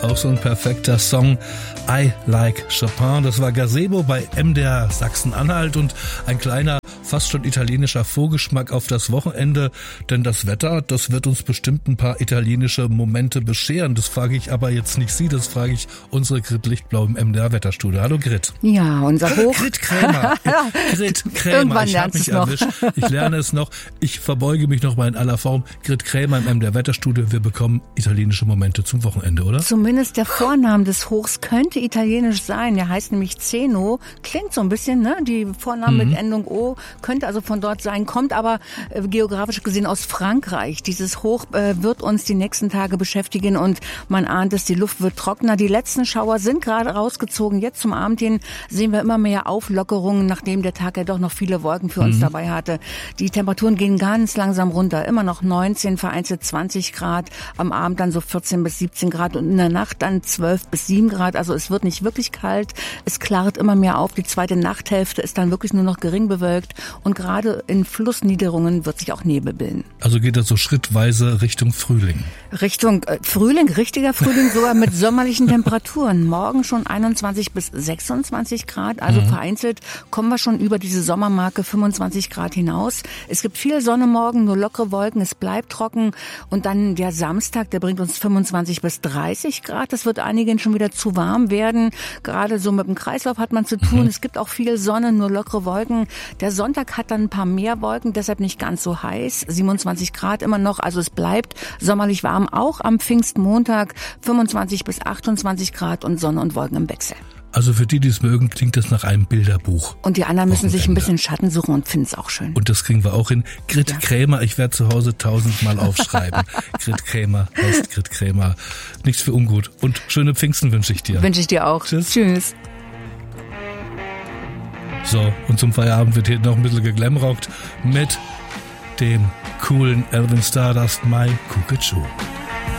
Auch so ein perfekter Song, I Like Chopin. Das war Gazebo bei MDR Sachsen-Anhalt und ein kleiner, fast schon italienischer Vorgeschmack auf das Wochenende. Denn das Wetter, das wird uns bestimmt ein paar italienische Momente bescheren. Das frage ich aber jetzt nicht Sie, das frage ich unsere Grit Lichtblau im MDR-Wetterstudio. Hallo Grit. Ja, unser Grit Krämer. Grit Krämer. Irgendwann Ich habe mich erwischt. Ich lerne es noch. Ich verbeuge mich noch mal in aller Form. Grit Krämer im MDR-Wetterstudio. Wir bekommen italienische Momente zum Wochenende, oder? Zumindest der Vorname des Hochs könnte italienisch sein. Der heißt nämlich Zeno. Klingt so ein bisschen, ne? Die Vornamen mit Endung O. Könnte also von dort sein. Kommt aber geografisch gesehen aus Frankreich. Dieses Hoch wird uns die nächsten Tage beschäftigen und man ahnt es, die Luft wird trockener. Die letzten Schauer sind gerade rausgezogen. Jetzt zum Abend hin sehen wir immer mehr Auflockerungen, nachdem der Tag ja doch noch viele Wolken für uns dabei hatte. Die Temperaturen gehen ganz langsam runter. Immer noch 19, vereinzelt 20 Grad. Am Abend dann so 14 bis 17 Grad und in der Nacht dann 12 bis 7 Grad. Also es wird nicht wirklich kalt. Es klart immer mehr auf. Die zweite Nachthälfte ist dann wirklich nur noch gering bewölkt. Und gerade in Flussniederungen wird sich auch Nebel bilden. Also geht das so schrittweise Richtung Frühling? Richtung Frühling, richtiger Frühling, sogar mit sommerlichen Temperaturen. Morgen schon 21 bis 26 Grad. Also vereinzelt kommen wir schon über diese Sommermarke 25 Grad hinaus. Es gibt viel Sonne morgen, nur lockere Wolken. Es bleibt trocken. Und dann der Samstag, der bringt uns 25 bis 30 Grad. Das wird einigen schon wieder zu warm werden. Gerade so mit dem Kreislauf hat man zu tun. Es gibt auch viel Sonne, nur lockere Wolken. Der Sonntag hat dann ein paar mehr Wolken, deshalb nicht ganz so heiß. 27 Grad immer noch, also es bleibt sommerlich warm. Auch am Pfingstmontag 25 bis 28 Grad und Sonne und Wolken im Wechsel. Also für die, die es mögen, klingt das nach einem Bilderbuch. Und die anderen müssen sich ein bisschen Schatten suchen und finden es auch schön. Und das kriegen wir auch hin. Grit Krämer, ich werde zu Hause 1000-mal aufschreiben. Grit Krämer heißt Grit Krämer. Nichts für ungut. Und schöne Pfingsten wünsche ich dir. Wünsche ich dir auch. Tschüss. Tschüss. So, und zum Feierabend wird hier noch ein bisschen geglamrockt mit dem coolen Alvin Stardust, My Cuckoo.